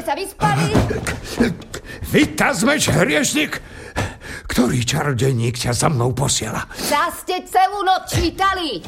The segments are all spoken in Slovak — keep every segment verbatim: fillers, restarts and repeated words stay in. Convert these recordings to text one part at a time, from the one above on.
ste sa vyspali? Vytazmeč, hriešnik! Ktorý čarodejník ťa za mnou posiela? Zas ste celú noc čítali.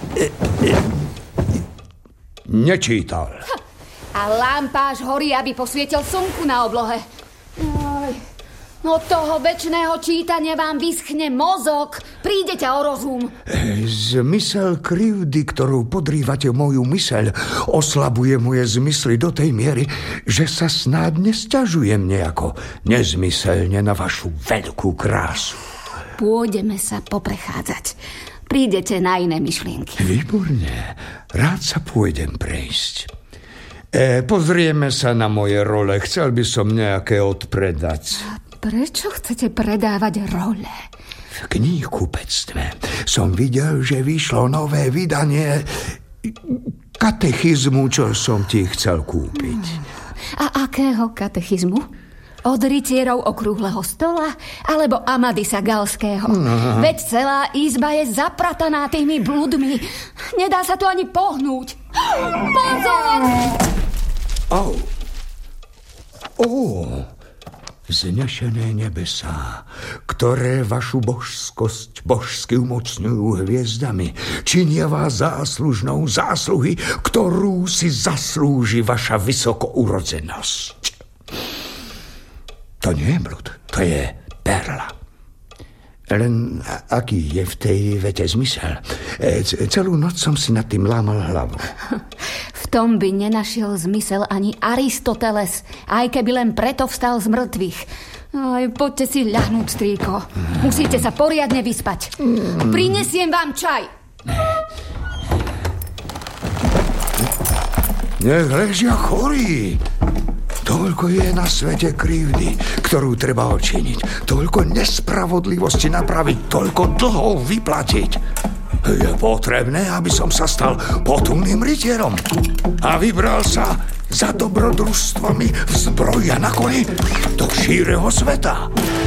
Nečítal. A lampáš horí, aby posvietil slnku na oblohe. Aj, no toho večného čítania vám vyschne mozog. Prídete o rozum. Zmysel krivdy, ktorú podrývate moju myseľ, oslabuje moje zmysly do tej miery, že sa snáď nesťažujem nejako nezmyselne na vašu veľkú krásu. Pôjdeme sa poprechádzať. Prídete na iné myšlienky. Výborne. Rád sa pôjdem prejsť. E, pozrieme sa na moje role. Chcel by som nejaké odpredať. Prečo chcete predávať role? V knihkupectve som videl, že vyšlo nové vydanie katechizmu, čo som ti chcel kúpiť. A akého katechizmu? Od rytierov okrúhleho stola alebo Amadisa Galského? No. Veď celá izba je zaprataná tými bludmi. Nedá sa tu ani pohnúť. Pozor! Au. Ó, vznešené nebesá, ktoré vašu božskosť božsky umocňujú hviezdami, činia vás záslužnou zásluhy, ktorú si zaslúži vaša vysokourodzenosť. To nie je blud, to je perla. Len aký je v tej vete zmysel? Celú noc som si nad tým lámal hlavu. V tom by nenašiel zmysel ani Aristoteles, aj keby len preto vstal z mŕtvych. Aj, poďte si ľahnúť, strýko. Musíte sa poriadne vyspať. Prinesiem vám čaj. Nech ležia chorí. Toľko je na svete krivdy, ktorú treba odčiniť. Toľko nespravodlivosti napraviť, toľko dlhov vyplatiť. Je potrebné, aby som sa stal potulným rytierom a vybral sa za dobrodružstvami v zbroji a na koni do šíreho sveta.